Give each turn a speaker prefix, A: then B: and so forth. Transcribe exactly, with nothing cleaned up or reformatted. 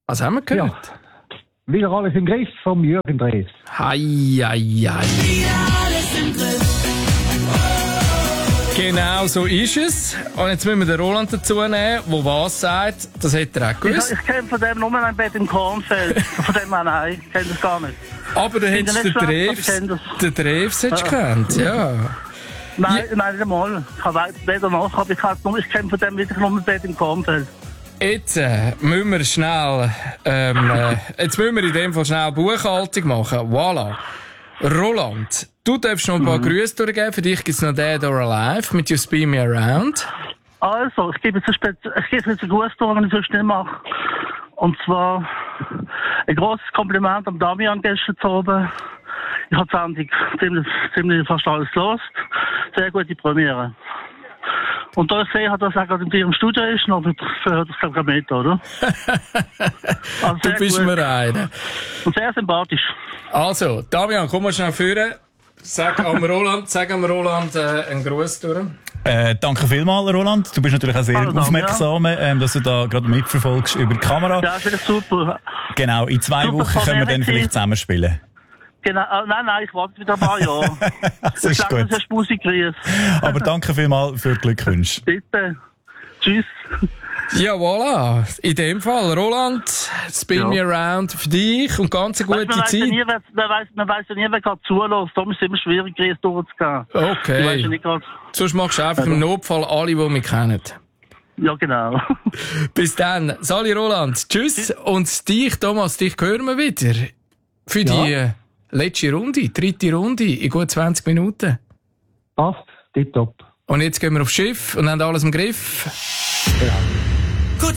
A: Was haben wir gehört?
B: Ja. Wieder alles im Griff vom Jürgen Drees.
A: Hei, hei, hei. Wieder alles im Griff. Genau so ist es. Und jetzt müssen wir den Roland dazu nehmen, der was sagt. Das hätte er auch gewusst.
C: Ich, ich kenne von dem nur ein Bett im Kornfeld. Von dem auch nein, ich kenne das gar nicht.
A: Aber du hättest den Dreves, den Dreves hättest ja. gekannt, ja.
C: Nein,
A: ja.
C: nein, nicht einmal. Ich habe weder noch, aber ich, ich kenne von dem wirklich nur ein Bett im Kornfeld.
A: Jetzt äh, müssen wir schnell, ähm, äh, jetzt müssen wir in dem Fall schnell Buchhaltung machen. Voilà. Roland, du darfst noch ein paar mhm. Grüße durchgeben. Für dich gibt es noch Dead or Alive mit You Spin Me Around.
C: Also, ich gebe jetzt ein, Spez- ich gebe jetzt einen Gruß durch, wenn ich sonst nicht mache. Und zwar ein grosses Kompliment am Damian gestern oben. Ich habe die Sendung ziemlich, ziemlich fast alles los. Sehr gute Premiere. Und da ich sehe, dass er gerade in ihrem Studio ist, noch hört das glaube ich mit, oder? Also
A: du bist
C: gut.
A: mir einer.
C: Und sehr sympathisch.
A: Also, Damian, komm mal schnell führen. Sag am Roland, sag am Roland äh, einen Gruß durch.
D: Äh, danke vielmals, Roland. Du bist natürlich auch sehr
C: Hallo,
D: aufmerksam, ja. ähm, dass du da gerade mitverfolgst über die Kamera.
C: Ja, das ist super.
D: Genau, in zwei
C: super
D: Wochen können wir dann vielleicht zusammenspielen.
C: Genau, oh, nein, nein, ich warte wieder ein paar Jahre.
D: Das ist gut.
C: Das ist Musikgrüß.
D: Aber danke vielmals für die Glückwünsche.
C: Bitte. Tschüss.
A: Ja, voilà. In dem Fall, Roland, Spin ja. Me Around für dich und ganz eine gute
C: man
A: Zeit.
C: Weiss ja nie, wer, man, weiss, man weiss ja nie, wer gerade zulässt. Darum ist es immer schwierig, Grüß durchzugehen.
A: Okay.
C: Ja nicht grad...
A: Sonst machst du einfach also. Im Notfall alle, die wir kennen.
C: Ja, genau. Bis
A: dann. Sali Roland. Tschüss. Tschüss. Und dich, Thomas, dich hören wir wieder. Für ja. die letzte Runde, dritte Runde in gut zwanzig Minuten.
B: Passt, tipptopp.
A: Und jetzt gehen wir aufs Schiff und haben alles im Griff.
B: Ja.